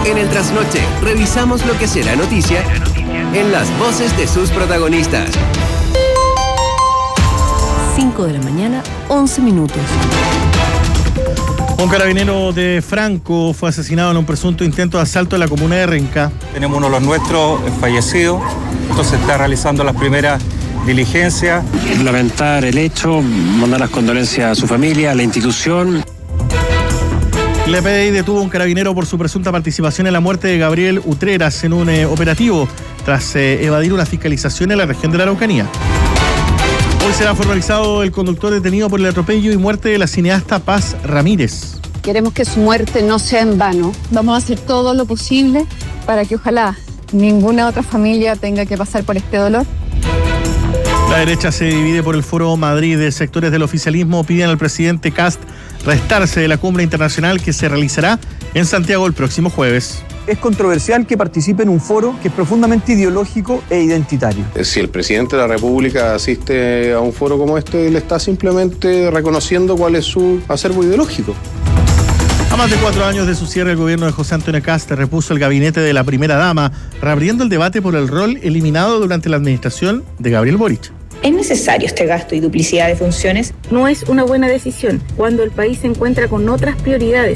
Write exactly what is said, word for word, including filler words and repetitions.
En el Trasnoche revisamos lo que será noticia en las voces de sus protagonistas. cinco de la mañana, once minutos. Un carabinero de Franco fue asesinado en un presunto intento de asalto en la comuna de Renca. Tenemos uno de los nuestros fallecidos. Entonces se está realizando las primeras diligencias. Lamentar el hecho, mandar las condolencias a su familia, a la institución. La P D I detuvo a un carabinero por su presunta participación en la muerte de Gabriel Utreras en un eh, operativo tras eh, evadir una fiscalización en la región de la Araucanía. Hoy será formalizado el conductor detenido por el atropello y muerte de la cineasta Paz Ramírez. Queremos que su muerte no sea en vano. Vamos a hacer todo lo posible para que ojalá ninguna otra familia tenga que pasar por este dolor. La derecha se divide por el Foro Madrid. Sectores del oficialismo piden al presidente Kast restarse de la cumbre internacional que se realizará en Santiago el próximo jueves. Es controversial que participe en un foro que es profundamente ideológico e identitario. Si el presidente de la República asiste a un foro como este, él está simplemente reconociendo cuál es su acervo ideológico. A más de cuatro años de su cierre, el gobierno de José Antonio Kast repuso el gabinete de la primera dama, reabriendo el debate por el rol eliminado durante la administración de Gabriel Boric. ¿Es necesario este gasto y duplicidad de funciones? No es una buena decisión cuando el país se encuentra con otras prioridades.